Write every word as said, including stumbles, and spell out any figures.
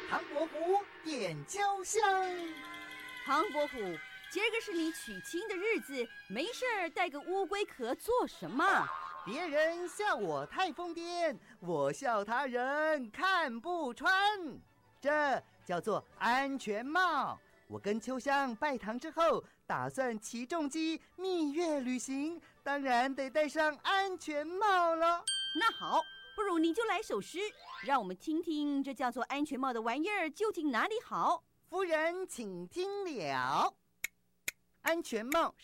唐伯虎点秋香。 唐伯虎，今儿个是你娶亲的日子，没事儿带个乌龟壳做什么？ 别人笑我太疯癫，我笑他人看不穿。这叫做安全帽。我跟秋香拜堂之后，打算骑重机蜜月旅行，当然得戴上安全帽了。 那好，不如你就来首诗，让我们听听这叫做安全帽的玩意儿究竟哪里好。 夫人请听了，安全帽